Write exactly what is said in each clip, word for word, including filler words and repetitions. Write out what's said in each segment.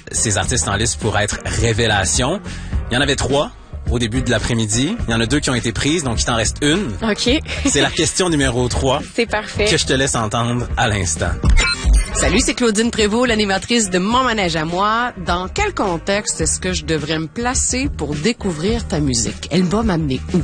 ces artistes en liste pour être révélation. Il y en avait trois au début de l'après-midi. Il y en a deux qui ont été prises, donc il t'en reste une. OK. C'est la question numéro trois. C'est parfait. Que je te laisse entendre à l'instant. Salut, c'est Claudine Prévost, l'animatrice de Mon Manège à moi. Dans quel contexte est-ce que je devrais me placer pour découvrir ta musique? Elle va m'amener où?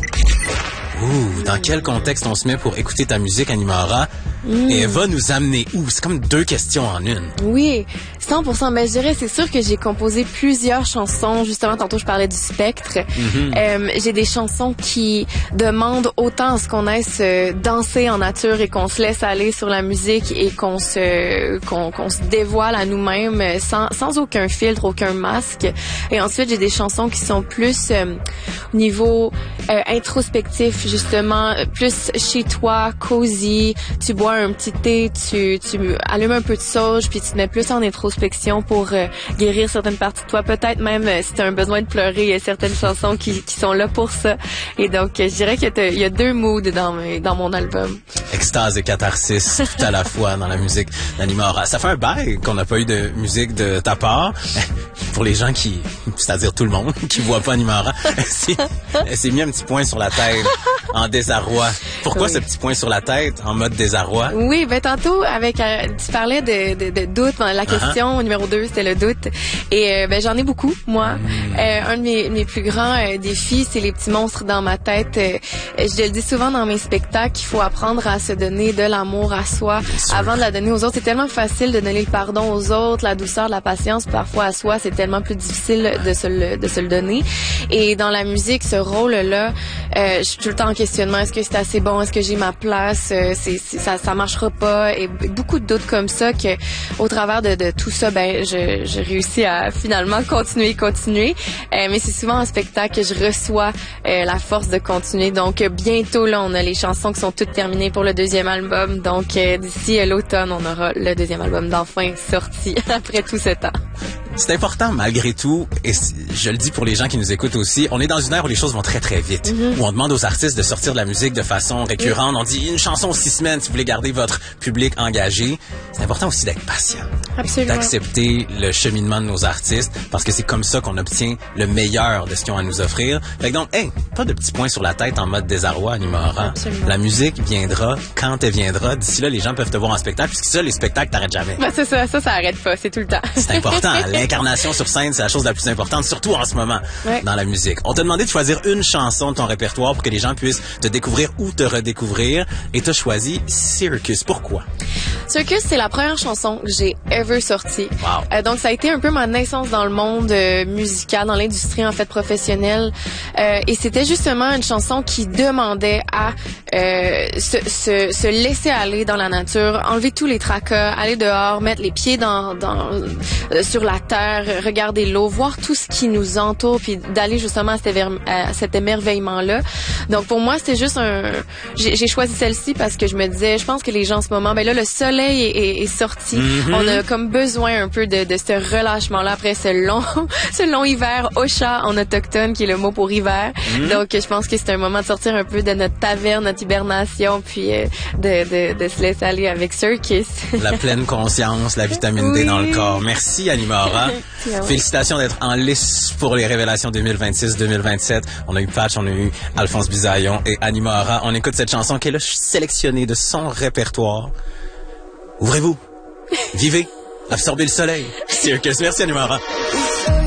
Ouh, dans quel contexte on se met pour écouter ta musique, Animara? Mm. Et elle va nous amener où? C'est comme deux questions en une. Oui, cent pour cent. Ben, je dirais, c'est sûr que j'ai composé plusieurs chansons. Justement, tantôt, je parlais du spectre. Mm-hmm. Euh, j'ai des chansons qui demandent autant à ce qu'on aille se danser en nature et qu'on se laisse aller sur la musique et qu'on se qu'on, qu'on se dévoile à nous-mêmes sans, sans aucun filtre, aucun masque. Et ensuite, j'ai des chansons qui sont plus euh, au niveau euh, introspectif, justement, plus chez toi, cosy. Tu bois un petit thé, tu, tu allumes un peu de sauge, puis tu te mets plus en introspection pour euh, guérir certaines parties de toi. Peut-être même, euh, si tu as un besoin de pleurer, il y a certaines chansons qui, qui sont là pour ça. Et donc, euh, je dirais qu'il y, y a deux moods dans, mes, dans mon album. Extase et catharsis, tout à la fois dans la musique d'Animara. Ça fait un bail qu'on n'a pas eu de musique de ta part. Pour les gens qui, c'est-à-dire tout le monde, qui voit pas Animara, elle s'est mis un petit point sur la tête en désarroi. Pourquoi oui. ce petit point sur la tête en mode désarroi? Oui, ben tantôt, avec euh, tu parlais de, de, de doute. La question uh-huh. numéro deux, c'était le doute. Et euh, ben j'en ai beaucoup, moi. Mm. Euh, un de mes, mes plus grands euh, défis, c'est les petits monstres dans ma tête. Euh, je le dis souvent dans mes spectacles, il faut apprendre à se donner de l'amour à soi avant de la donner aux autres. C'est tellement facile de donner le pardon aux autres, la douceur, la patience. Parfois à soi, c'est tellement plus difficile de se le, de se le donner. Et dans la musique, ce rôle-là, euh, je suis tout le temps en questionnement. Est-ce que c'est assez bon? Est-ce que j'ai ma place? Euh, c'est, c'est, ça, ça marchera pas. Et beaucoup de doutes comme ça que, au travers de, de tout ça, ben, je, je réussis à finalement continuer, continuer. Euh, mais c'est souvent en spectacle que je reçois euh, la force de continuer. Donc, bientôt, là, on a les chansons qui sont toutes terminées pour le deuxième album. Donc, euh, d'ici euh, l'automne, on aura le deuxième album d'enfin sorti après tout ce temps. C'est important malgré tout, et je le dis pour les gens qui nous écoutent aussi, on est dans une ère où les choses vont très très vite, mm-hmm. où on demande aux artistes de sortir de la musique de façon récurrente, mm-hmm. on dit une chanson six semaines si vous voulez garder votre public engagé. C'est important aussi d'être patient, absolument, d'accepter le cheminement de nos artistes, parce que c'est comme ça qu'on obtient le meilleur de ce qu'ils ont à nous offrir. Fait que donc, hey, pas de petits points sur la tête en mode désarroi, Animara. Absolument. La musique viendra quand elle viendra. D'ici là, les gens peuvent te voir en spectacle, puisque ça, les spectacles t'arrêtent jamais. Ben, c'est ça, ça, ça arrête pas, c'est tout le temps. C'est important. L'incarnation sur scène, c'est la chose la plus importante, surtout en ce moment, ouais. dans la musique. On t'a demandé de choisir une chanson de ton répertoire pour que les gens puissent te découvrir ou te redécouvrir. Et t'as choisi Circus. Pourquoi? Circus, c'est la première chanson que j'ai ever sortie. Wow. Euh, donc, ça a été un peu ma naissance dans le monde euh, musical, dans l'industrie, en fait, professionnelle. Euh, et c'était justement une chanson qui demandait à euh, se, se, se laisser aller dans la nature, enlever tous les tracas, aller dehors, mettre les pieds dans, dans euh, sur la terre, regarder l'eau, voir tout ce qui nous entoure, puis d'aller justement à cet, éver- à cet émerveillement-là. Donc, pour moi, c'était juste un... J'ai, j'ai choisi celle-ci parce que je me disais, je pense que les gens en ce moment, ben là, le soleil est, est, est sorti. Mm-hmm. On a comme besoin un peu de, de ce relâchement-là après ce long, ce long hiver au chat en autochtone, qui est le mot pour hiver. Mm-hmm. Donc, je pense que c'est un moment de sortir un peu de notre taverne, notre hibernation, puis euh, de, de, de se laisser aller avec Circus. La pleine conscience, la vitamine oui. D dans le corps. Merci, Animara. Félicitations d'être en lice pour les révélations deux mille vingt-six deux mille vingt-sept. On a eu Patch, on a eu Alphonse Bisaillon et Animara. On écoute cette chanson qu'elle a sélectionnée de son répertoire. Ouvrez-vous. Vivez. Absorbez le soleil. Circus. Merci, Animara.